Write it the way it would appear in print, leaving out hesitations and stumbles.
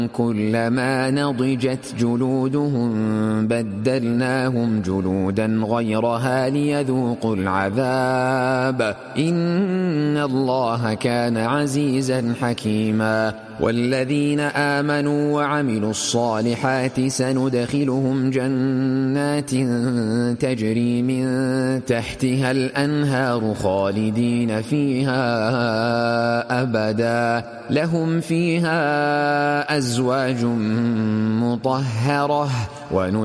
كلما نضجت جلودهم بدلناهم جلودا غيرها ليذوقوا العذاب إن الله كان عزيزا حكيما والذين آمنوا وعملوا الصالحات سندخلهم جنات تجري من تحتها الأنهار خالدين فيها أبدا لهم فيها أزواج مطهرة